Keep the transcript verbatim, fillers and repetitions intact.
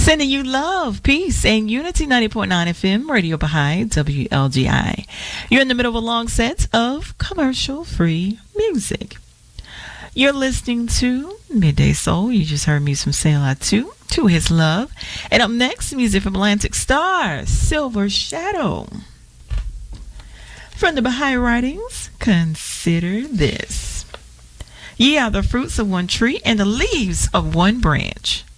Sending you love, peace, and unity. ninety point nine F M, Radio Baha'i, W L G I. You're in the middle of a long set of commercial-free music. You're listening to Midday Soul. You just heard me from Selah two, To His Love. And up next, music from Atlantic Star, Silver Shadow. From the Baha'i writings, consider this. Ye are the fruits of one tree and the leaves of one branch.